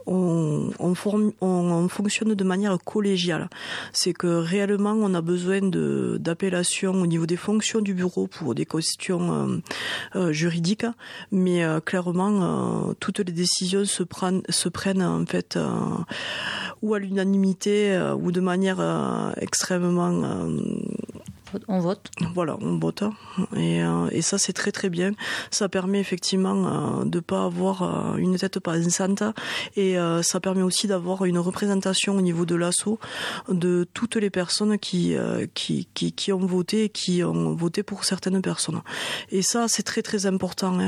on fonctionne de manière collégiale. C'est que réellement on a besoin d'appellations au niveau des fonctions du bureau pour des questions juridiques, mais clairement toutes les décisions se prennent en fait ou à l'unanimité ou de manière extrêmement on vote. Voilà, on vote. Et ça, c'est très très bien. Ça permet effectivement de pas avoir une tête pensante. Et ça permet aussi d'avoir une représentation au niveau de l'asso de toutes les personnes qui ont voté et qui ont voté pour certaines personnes. Et ça, c'est très très important.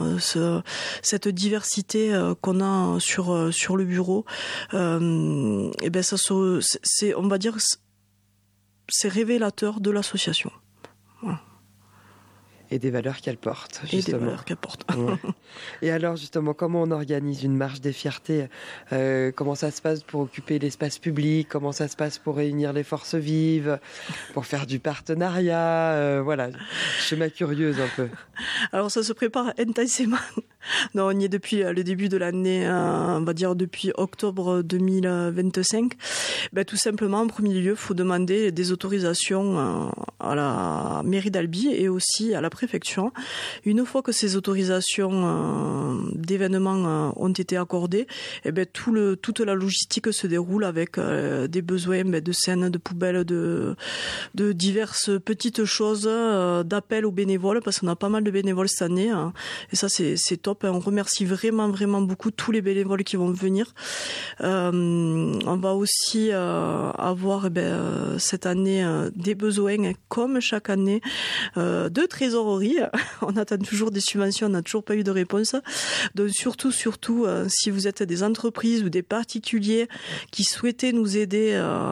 Cette diversité qu'on a sur le bureau, et ben ça, c'est, on va dire, c'est révélateur de l'association. Voilà. Et des valeurs qu'elle porte, justement. Et des valeurs qu'elle porte. Ouais. Et alors, justement, comment on organise une marche des fiertés ? Comment ça se passe pour occuper l'espace public ? Comment ça se passe pour réunir les forces vives ? Pour faire du partenariat ? Voilà, je suis ma curieuse un peu. Alors, ça se prépare intensément. Non, on y est depuis le début de l'année, on va dire depuis octobre 2025. Ben, tout simplement, en premier lieu, il faut demander des autorisations à la mairie d'Albi et aussi à la préfecture. Une fois que ces autorisations d'événements ont été accordées, et ben, toute la logistique se déroule avec des besoins de scènes, de poubelles, de diverses petites choses, d'appels aux bénévoles, parce qu'on a pas mal de bénévoles cette année, et ça c'est top. On remercie vraiment beaucoup tous les bénévoles qui vont venir. On va aussi avoir cette année des besoins, comme chaque année, de trésorerie. On attend toujours des subventions, on n'a toujours pas eu de réponse. Donc surtout, si vous êtes des entreprises ou des particuliers qui souhaitaient nous aider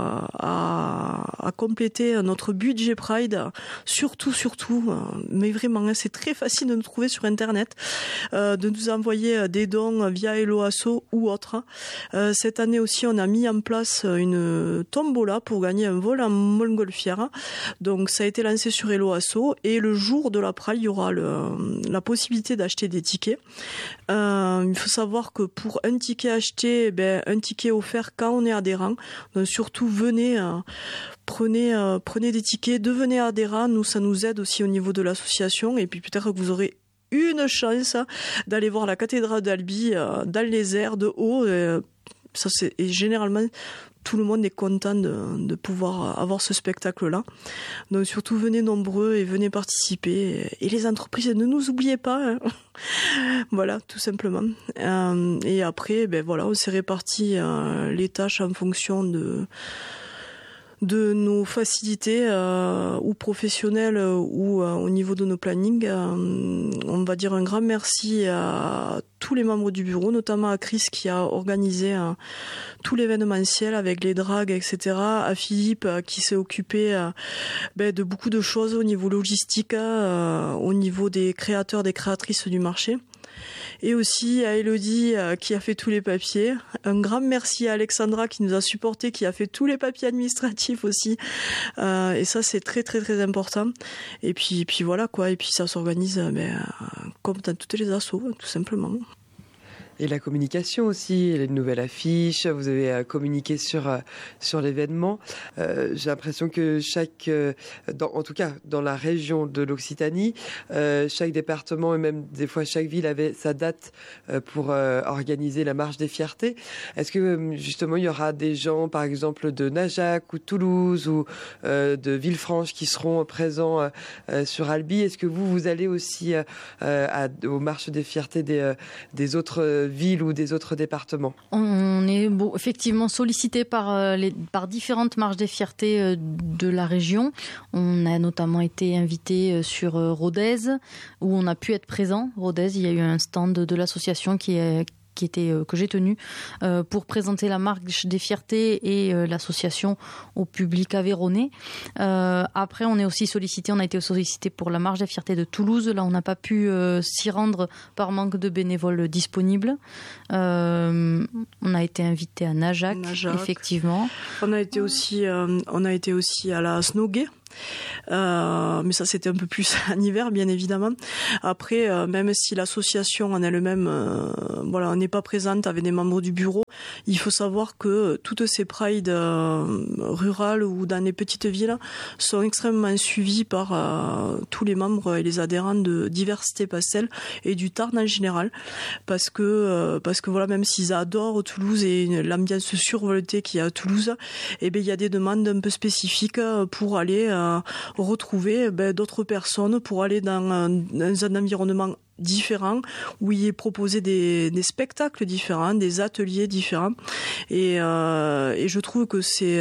à compléter notre budget Pride, surtout, mais vraiment, c'est très facile de nous trouver sur Internet, de nous envoyer des dons via Hello Asso ou autre. Cette année aussi, on a mis en place une tombola pour gagner un vol en montgolfière. Donc ça a été lancé sur Hello Asso, et le jour de la Pride, il y aura la possibilité d'acheter des tickets. Il faut savoir que pour un ticket acheté, un ticket offert quand on est adhérent. Donc surtout, venez, prenez des tickets, devenez adhérent. Nous, ça nous aide aussi au niveau de l'association, et puis peut-être que vous aurez une chance d'aller voir la cathédrale d'Albi dans les airs de haut. Et généralement, tout le monde est content de pouvoir avoir ce spectacle-là. Donc surtout, venez nombreux et venez participer. Et les entreprises, ne nous oubliez pas. Voilà, tout simplement. Et après, voilà, on s'est réparti les tâches en fonction de nos facilités ou professionnelles ou au niveau de nos plannings. On va dire un grand merci à tous les membres du bureau, notamment à Chris qui a organisé tout l'événementiel avec les dragues, etc. À Philippe qui s'est occupé de beaucoup de choses au niveau logistique, au niveau des créateurs, des créatrices du marché. Et aussi à Elodie qui a fait tous les papiers. Un grand merci à Alexandra qui nous a supportés, qui a fait tous les papiers administratifs aussi. Et ça, c'est très très très important. Et puis voilà quoi. Et puis ça s'organise comme dans toutes les assos, tout simplement. Et la communication aussi, les nouvelles affiches, vous avez communiqué sur l'événement. J'ai l'impression que en tout cas dans la région de l'Occitanie, chaque département et même des fois chaque ville avait sa date pour organiser la marche des fiertés. Est-ce que justement il y aura des gens par exemple de Najac ou Toulouse ou de Villefranche qui seront présents sur Albi? Est-ce que vous allez aussi aux marches des fiertés des autres villes ou des autres départements? On est effectivement sollicité par différentes marches des fiertés de la région. On a notamment été invité sur Rodez, où on a pu être présent. Rodez, il y a eu un stand de l'association que j'ai tenu pour présenter la marche des fiertés et l'association au public aveyronnais. Après, on a été sollicité pour la marche des fiertés de Toulouse. Là, on n'a pas pu s'y rendre par manque de bénévoles disponibles. On a été invité à Najac, effectivement. On a été aussi à la Snogay. Mais ça, c'était un peu plus en hiver, bien évidemment. Après, même si l'association en elle-même, n'est pas présente avec des membres du bureau, il faut savoir que toutes ces prides rurales ou dans les petites villes sont extrêmement suivies par tous les membres et les adhérents de Diversité Pastel et du Tarn en général, parce que même s'ils adorent Toulouse et l'ambiance survoltée qu'il y a à Toulouse, il y a des demandes un peu spécifiques pour aller retrouver d'autres personnes, pour aller dans un environnement différents, où il est proposé des spectacles différents, des ateliers différents, et je trouve que c'est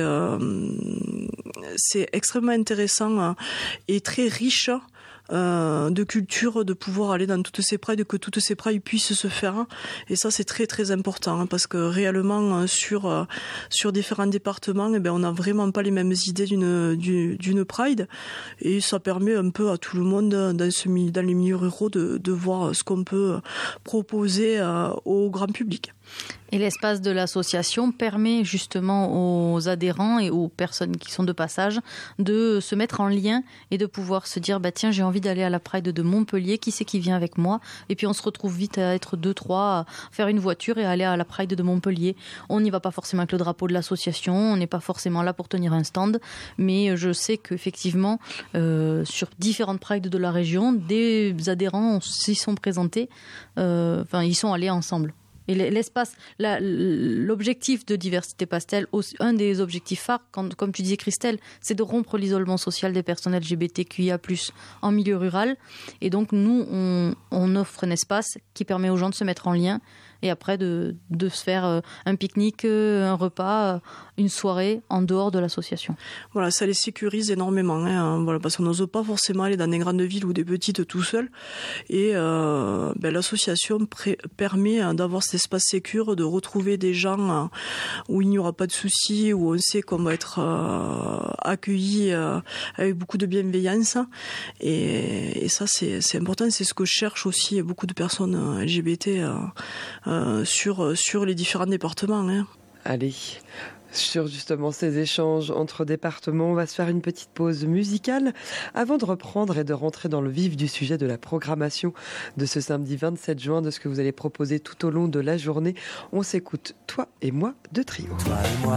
extrêmement intéressant et très riche de culture, de pouvoir aller dans toutes ces prides, que toutes ces prides puissent se faire, et ça c'est très très important, parce que réellement sur différents départements, on n'a vraiment pas les mêmes idées d'une pride, et ça permet un peu à tout le monde dans les milieux ruraux de voir ce qu'on peut proposer au grand public. Et l'espace de l'association permet justement aux adhérents et aux personnes qui sont de passage de se mettre en lien et de pouvoir se dire tiens, j'ai envie d'aller à la Pride de Montpellier, qui c'est qui vient avec moi? Et puis on se retrouve vite à être 2-3 à faire une voiture et aller à la Pride de Montpellier. On n'y va pas forcément avec le drapeau de l'association, on n'est pas forcément là pour tenir un stand, mais je sais qu'effectivement sur différentes Prides de la région, des adhérents s'y sont présentés, ils sont allés ensemble. Et l'espace, l'objectif de Diversité Pastel, un des objectifs phares, comme tu disais Christelle, c'est de rompre l'isolement social des personnes LGBTQIA+, en milieu rural. Et donc nous, on offre un espace qui permet aux gens de se mettre en lien et après de se faire un pique-nique, un repas, une soirée en dehors de l'association. Voilà, ça les sécurise énormément, parce qu'on n'ose pas forcément aller dans des grandes villes ou des petites tout seul. Et l'association permet d'avoir cet espace sécure, de retrouver des gens où il n'y aura pas de soucis, où on sait qu'on va être accueilli avec beaucoup de bienveillance. Et ça, c'est important. C'est ce que cherchent aussi beaucoup de personnes LGBT sur les différents départements. Allez, sur justement ces échanges entre départements, on va se faire une petite pause musicale avant de reprendre et de rentrer dans le vif du sujet de la programmation de ce samedi 27 juin, de ce que vous allez proposer tout au long de la journée. On s'écoute Toi et moi de Trio.